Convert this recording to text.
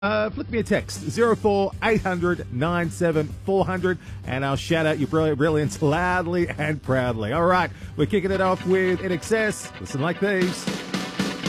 flick me a text, 04 800 97 400, and I'll shout out your brilliance loudly and proudly. All right, we're kicking it off with INXS. Listen like these.